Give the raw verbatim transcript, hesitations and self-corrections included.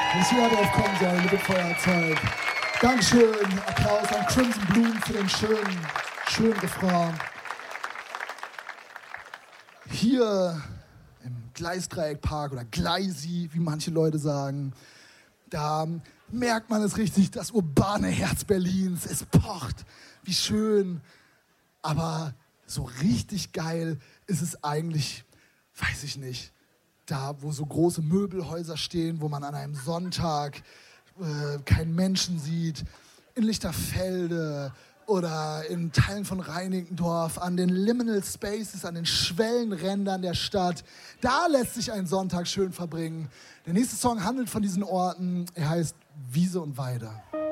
Wenn ich hier drauf kommen soll mit dem Feuerzeug. Dankeschön, Applaus an Crimson Bloom für den schönen, schönen Refrain. Hier im Gleisdreieckpark oder Gleisi, wie manche Leute sagen, da merkt man es richtig, das urbane Herz Berlins. Es pocht, wie schön. Aber so richtig geil ist es eigentlich, weiß ich nicht, da wo so große Möbelhäuser stehen, wo man an einem Sonntag äh, keinen Menschen sieht, in Lichterfelde oder in Teilen von Reinickendorf, an den Liminal Spaces, an den Schwellenrändern der Stadt. Da lässt sich ein Sonntag schön verbringen. Der nächste Song handelt von diesen Orten. Er heißt Wiese und Weide.